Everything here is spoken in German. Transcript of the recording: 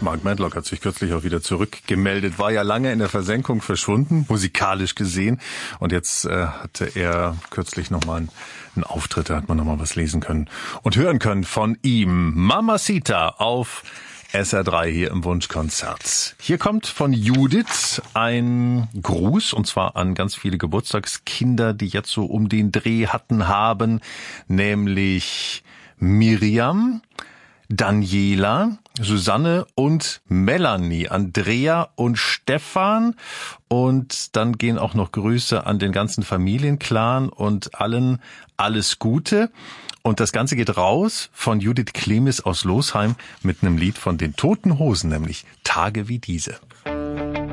Mark Medlock hat sich kürzlich auch wieder zurückgemeldet, war ja lange in der Versenkung verschwunden, musikalisch gesehen. Und jetzt hatte er kürzlich nochmal einen Auftritt, da hat man nochmal was lesen können und hören können von ihm. Mamacita auf SR3 hier im Wunschkonzert. Hier kommt von Judith ein Gruß, und zwar an ganz viele Geburtstagskinder, die jetzt so um den Dreh haben, nämlich Miriam, Daniela, Susanne und Melanie, Andrea und Stefan. Und dann gehen auch noch Grüße an den ganzen Familienclan und allen alles Gute. Und das Ganze geht raus von Judith Klemis aus Losheim mit einem Lied von den Toten Hosen, nämlich Tage wie diese.